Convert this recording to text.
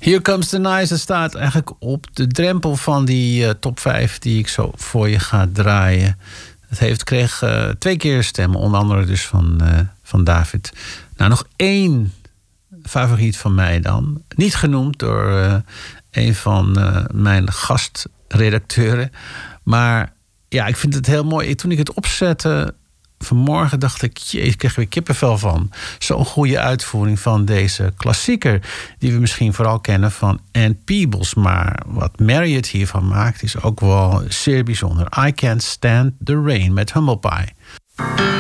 Here Comes the Night staat eigenlijk op de drempel van die top 5 die ik zo voor je ga draaien. Het kreeg 2 keer stemmen, onder andere dus van David. Nou, nog 1 favoriet van mij dan. Niet genoemd door een van mijn gastredacteuren. Maar ja, ik vind het heel mooi. Toen ik het opzette vanmorgen dacht ik, ik kreeg weer kippenvel van. Zo'n goede uitvoering van deze klassieker, die we misschien vooral kennen van Ann Peebles. Maar wat Marriott hiervan maakt is ook wel zeer bijzonder. I Can't Stand the Rain met Humble Pie.